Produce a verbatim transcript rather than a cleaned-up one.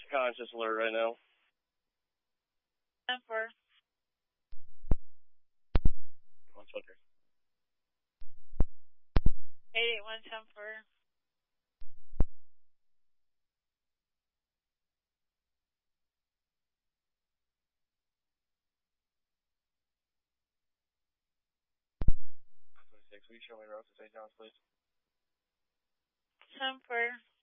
conscious alert right now. ten four. One flicker. eight eight one, ten four. twenty-six, will you show me routes to Saint John's, please? ten four.